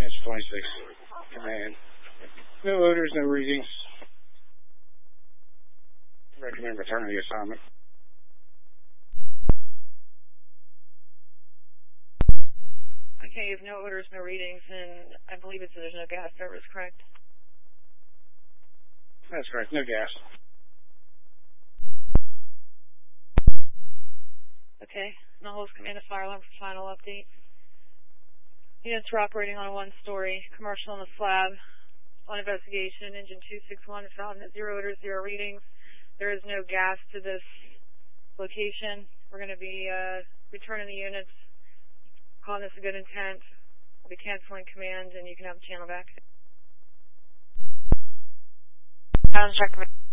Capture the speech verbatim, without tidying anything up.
It's twenty-six. Command. No odors, no readings. Recommend returning the assignment. Okay, you have no odors, no readings, and I believe it's there's no gas service, correct? That's correct, no gas. Okay, and I'll host command a fire alarm for final update. Units are operating on a one-story commercial on the slab. On investigation, engine two six one found zero odors, zero readings. There is no gas to this location. We're going to be uh, returning the units, calling this a good intent. We'll be canceling command, and you can have the channel back. Sounds check command.